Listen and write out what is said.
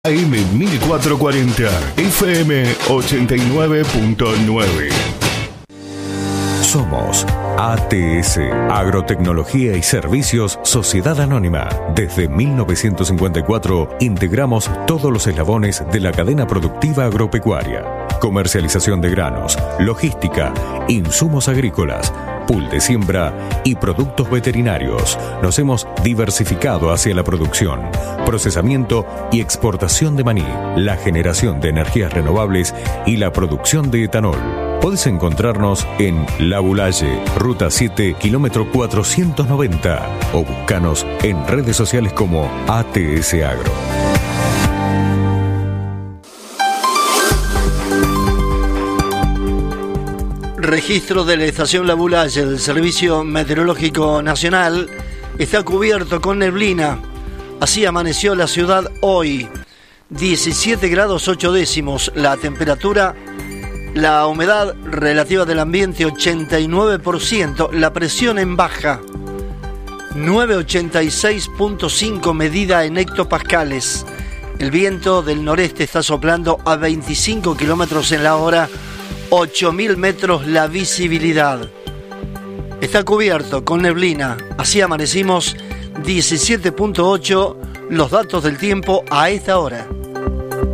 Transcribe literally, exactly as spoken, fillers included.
A M mil cuatrocientos cuarenta, F M ochenta y nueve punto nueve. Somos A T S, Agrotecnología y Servicios Sociedad Anónima. Desde mil novecientos cincuenta y cuatro integramos todos los eslabones de la cadena productiva agropecuaria. Comercialización de granos, logística, insumos agrícolas, pool de siembra y productos veterinarios. Nos hemos diversificado hacia la producción, procesamiento y exportación de maní, la generación de energías renovables y la producción de etanol. Podés encontrarnos en La Bulaye, Ruta siete, kilómetro cuatrocientos noventa, o buscanos en redes sociales como A T S Agro. Registro de la estación La Bulaye del Servicio Meteorológico Nacional está cubierto con neblina. Así amaneció la ciudad hoy. diecisiete grados ocho décimos la temperatura. La humedad relativa del ambiente ochenta y nueve por ciento. La presión en baja novecientos ochenta y seis punto cinco medida en hectopascales. El viento del noreste está soplando a veinticinco kilómetros en la hora. ocho mil metros la visibilidad. Está cubierto con neblina. Así amanecimos. diecisiete punto ocho los datos del tiempo a esta hora.